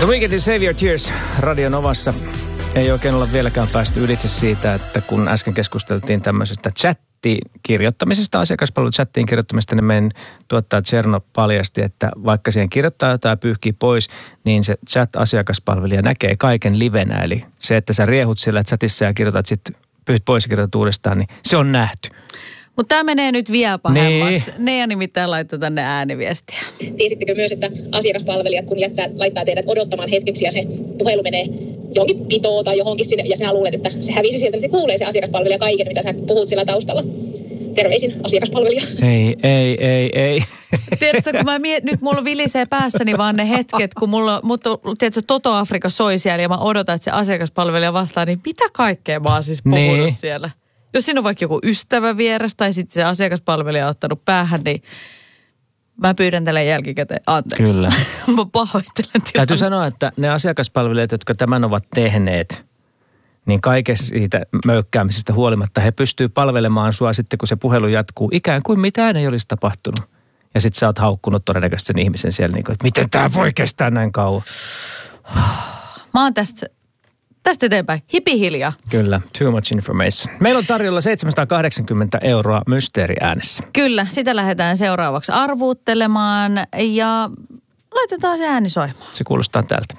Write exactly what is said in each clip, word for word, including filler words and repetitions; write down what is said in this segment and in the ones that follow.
The Weekendin Save Your Tears Radio Novassa. Ei oikein olla vieläkään päästy ylitse siitä, että kun äsken keskusteltiin tämmöisestä chattikirjoittamisesta, asiakaspalvelu-chattiin kirjoittamisesta, niin meidän tuottaja Tserno paljasti, että vaikka siihen kirjoittaa jotain ja pyyhkii pois, niin se chat-asiakaspalvelija näkee kaiken livenä. Eli se, että sä riehut siellä chatissa ja kirjoitat sitten, pyyhit pois ja kirjoitat uudestaan, niin se on nähty. Mutta tämä menee nyt vielä pahemmaksi. Niin. Nea nimittäin laittoi tänne ääniviestiä. Tiesittekö myös, että asiakaspalvelijat, kun jättää, laittaa teidät odottamaan hetkeksi ja se puhelu menee johonkin pitoon tai johonkin sinne, ja sinä luulet, että se hävisi sieltä, niin se kuulee se asiakaspalvelija kaiken, mitä sä puhut sillä taustalla. Terveisin asiakaspalvelija. Ei, ei, ei, ei. Tiedätkö, kun mä miet, nyt mulla vilisee päässäni vaan ne hetket, kun mulla, mutta tiedätkö, Toto Afrika soi siellä ja mä odotan, että se asiakaspalvelija vastaa, niin mitä kaikkea mä oon siis puhunut niin siellä? Jos siinä on vaikka joku ystävä vieressä tai sitten se asiakaspalvelija on ottanut päähän, niin mä pyydän tälle jälkikäteen anteeksi. Kyllä. Mä pahoittelen tilannetta. Täytyy sanoa, että ne asiakaspalvelijat, jotka tämän ovat tehneet, niin kaikesta siitä möykkäämisestä huolimatta he pystyy palvelemaan sua sitten, kun se puhelu jatkuu, ikään kuin mitään ei olisi tapahtunut. Ja sitten sä oot haukkunut todennäköisesti sen ihmisen siellä, niin kuin, että miten tää voi kestää näin kauan. Mä oon tästä... Tästä eteenpäin. Hipihiljaa. Kyllä, too much information. Meillä on tarjolla seitsemänsataakahdeksankymmentä euroa mysteeriäänessä. Kyllä, sitä lähdetään seuraavaksi arvuuttelemaan ja laitetaan se ääni soimaan. Se kuulostaa tältä.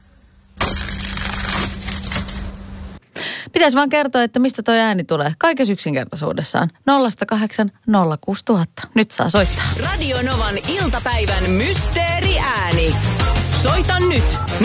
Pitäisi vaan kertoa, että mistä toi ääni tulee. Kaikessa yksinkertaisuudessaan. nolla kahdeksan nolla kuusi nolla nolla nolla. Nyt saa soittaa. Radio Novan iltapäivän mysteeriääni. Soita nyt.